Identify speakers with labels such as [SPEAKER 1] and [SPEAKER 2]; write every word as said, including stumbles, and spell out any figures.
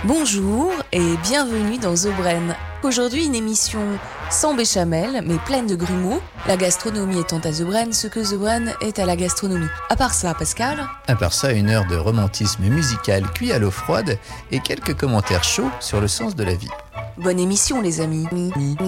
[SPEAKER 1] Bonjour et bienvenue dans The Brain. Aujourd'hui, une émission sans béchamel, mais pleine de grumeaux. La gastronomie étant à The Brain ce que The Brain est à la gastronomie. À part ça, Pascal ?
[SPEAKER 2] À part ça, une heure de romantisme musical cuit à l'eau froide et quelques commentaires chauds sur le sens de la vie.
[SPEAKER 1] Bonne émission, les amis.